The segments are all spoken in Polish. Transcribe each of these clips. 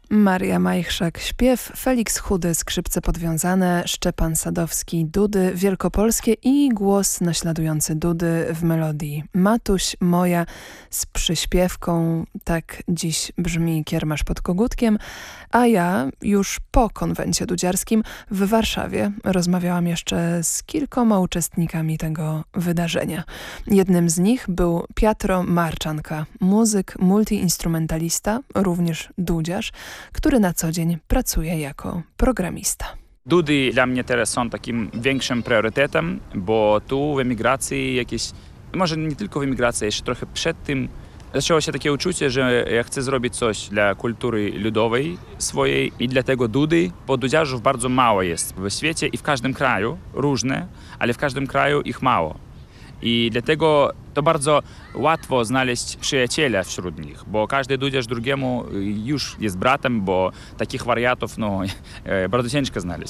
Maria Majchrzak śpiew, Felix Chudy skrzypce podwiązane, Szczepan Sadowski dudy wielkopolskie i głos naśladujący dudy w melodii Matuś moja z przyśpiewką. Tak dziś brzmi Kiermasz pod Kogutkiem, a ja już po konwencie dudziarskim w Warszawie rozmawiałam jeszcze z kilkoma uczestnikami tego wydarzenia. Jednym z nich był Pietro Marczanka, muzyk, multiinstrumentalista, również dudziarz, który na co dzień pracuje jako programista. Dudy dla mnie teraz są takim większym priorytetem, bo tu w emigracji jakieś, może nie tylko w emigracji, jeszcze trochę przed tym zaczęło się takie uczucie, że ja chcę zrobić coś dla kultury ludowej swojej i dlatego dudy, bo dudziarzów bardzo mało jest w świecie i w każdym kraju, różne, ale w każdym kraju ich mało. I dlatego to bardzo łatwo znaleźć przyjaciela wśród nich, bo każdy dudziarz drugiemu już jest bratem, bo takich wariatów bardzo ciężko znaleźć.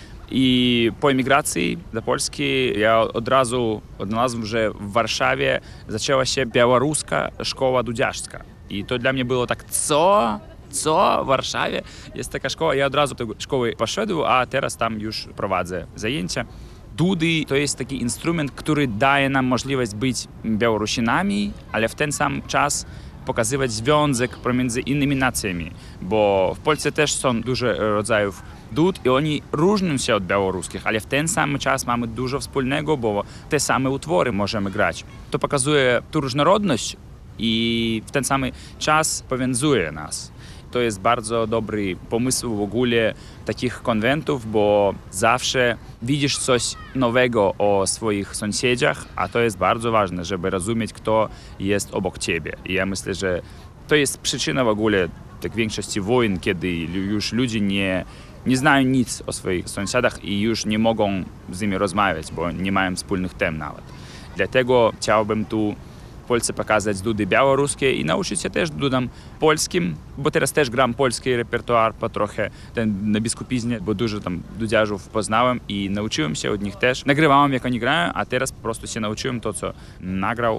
I po emigracji do Polski ja od razu odnalazłem, że w Warszawie zaczęła się białoruska szkoła dudziarska. I to dla mnie było tak, co? W Warszawie jest taka szkoła? Ja od razu do tej szkoły poszedłem, a teraz tam już prowadzę zajęcia. Dudy to jest taki instrument, który daje nam możliwość być Białorusinami, ale w ten sam czas pokazywać związek pomiędzy innymi nacjami, bo w Polsce też są dużo rodzajów dud i oni różnią się od białoruskich, ale w ten sam czas mamy dużo wspólnego, bo te same utwory możemy grać. To pokazuje tu różnorodność i w ten sam czas powiązuje nas. To jest bardzo dobry pomysł w ogóle takich konwentów, bo zawsze widzisz coś nowego o swoich sąsiadach, a to jest bardzo ważne, żeby rozumieć, kto jest obok ciebie. I ja myślę, że to jest przyczyna w ogóle tak większości wojen, kiedy już ludzie nie znają nic o swoich sąsiadach i już nie mogą z nimi rozmawiać, bo nie mają wspólnych tem nawet. Dlatego chciałbym tu w Polsce pokazać dudy białoruskie i nauczyć się też dudom polskim, bo teraz też gram polski repertuar po trochę na biskupiznie, bo dużo tam dudziarzów poznałem i nauczyłem się od nich też. Nagrywałem, jak oni grają, a teraz po prostu się nauczyłem to, co nagrał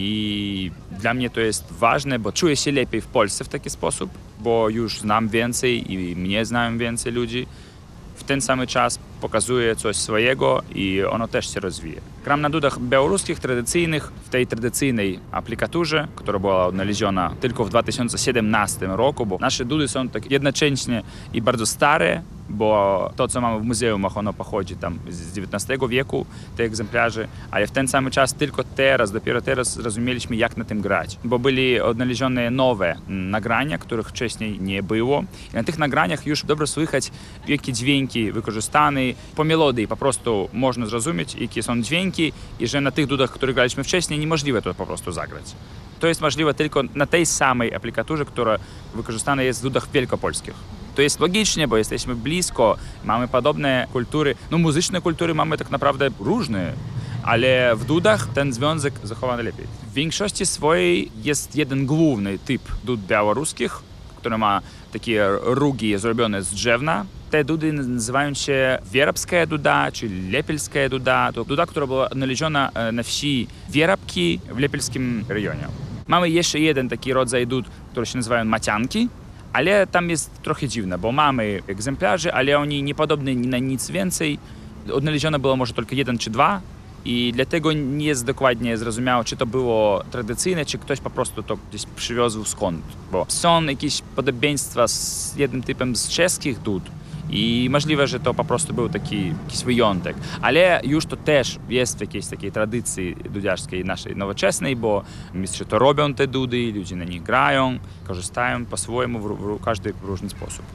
i dla mnie to jest ważne, bo czuję się lepiej w Polsce w taki sposób, bo już znam więcej i mnie znają więcej ludzi. W ten sam czas pokazuje coś swojego i ono też się rozwija. Gram na dudach białoruskich, tradycyjnych, w tej tradycyjnej aplikaturze, która była odnaleziona tylko w 2017 roku, bo nasze dudy są tak jednocześnie i bardzo stare, bo to, co mamy w muzeumach, ono pochodzi tam z XIX wieku, te egzemplarze, ale w ten sam czas tylko dopiero teraz zrozumieliśmy, jak na tym grać, bo byli odnalezione nowe nagrania, których wcześniej nie było. I na tych nagraniach już dobrze słychać, jakie dźwięki wykorzystane. Po melodii po prostu można zrozumieć, jakie są dźwięki i że na tych dudach, które graliśmy wcześniej, niemożliwe to po prostu zagrać. To jest możliwe tylko na tej samej aplikaturze, która wykorzystana jest w dudach wielkopolskich. To jest logicznie, bo jesteśmy blisko, mamy podobne kultury. Muzyczne kultury mamy tak naprawdę różne, ale w dudach ten związek zachowany lepiej. W większości swojej jest jeden główny typ dud białoruskich, który ma takie rugi zrobione z drzewna. Te dudy nazywają się wierabska duda, czy lepielska duda. To duda, która była odnaleziona na wsi Wierabki w lepielskim rejonie. Mamy jeszcze jeden taki rodzaj dud, które się nazywają macianki, ale tam jest trochę dziwne, bo mamy egzemplarze, ale oni niepodobne na nic więcej. Odnalezione było może tylko jeden czy dwa i dlatego nie jest dokładnie zrozumiałe, czy to było tradycyjne, czy ktoś po prostu to gdzieś przywiózł skąd. Bo są jakieś podobieństwa z jednym typem z czeskich dud i możliwe, że to po prostu był taki jakiś wyjątek. Ale już to też jest w jakiejś takiej tradycji dudziarskiej naszej nowoczesnej, bo mistrze to robią te dudy, ludzie na nich grają, korzystają po swojemu, każdy w różny sposób.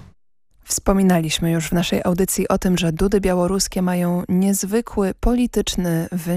Wspominaliśmy już w naszej audycji o tym, że dudy białoruskie mają niezwykły polityczny wymiar.